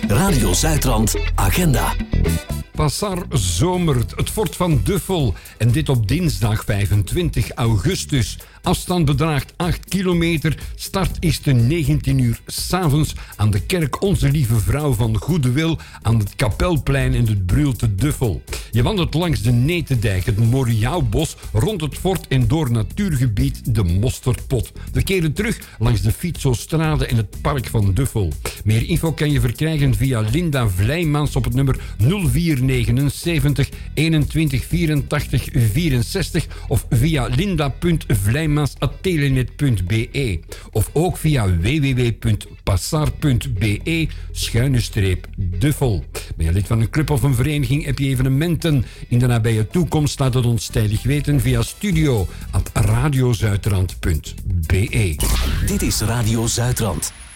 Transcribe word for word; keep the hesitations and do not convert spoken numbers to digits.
Radio Zuidrand Agenda. Passar zomert, het fort van Duffel. En dit op dinsdag vijfentwintig augustus. Afstand bedraagt acht kilometer. Start is te negentien uur 's avonds aan de kerk Onze Lieve Vrouw van Goede Wil aan het Kapelplein in het Brul te Duffel. Je wandelt langs de Netendijk, het Moriauwbos, rond het fort en door natuurgebied de Mosterdpot. We keren terug langs de Fietsostrade in het park van Duffel. Meer info kan je verkrijgen via Linda Vlijmans op het nummer nul vier negenenzeventig eenentwintig vierentachtig vierenzestig of via linda punt vlijmans apenstaartje telenet punt be of ook via w w w punt passar punt be schuine streep Duffel. Ben je lid van een club of een vereniging, heb je evenementen in de nabije toekomst, laat het ons tijdig weten via studio at radiozuidrand punt be. Dit is Radio Zuidrand.